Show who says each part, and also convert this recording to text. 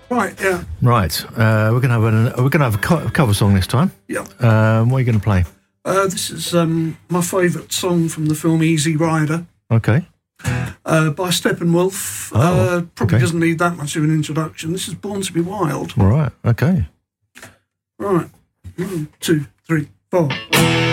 Speaker 1: Right, yeah.
Speaker 2: Right, we're gonna have a cover song this time.
Speaker 1: Yeah.
Speaker 2: What are you going to play?
Speaker 1: This is my favourite song from the film Easy Rider.
Speaker 2: Okay.
Speaker 1: By Steppenwolf. Probably
Speaker 2: okay.
Speaker 1: doesn't need that much of an introduction. This is Born to be Wild.
Speaker 2: All right, okay.
Speaker 1: Right. 1, 2, 3, 4.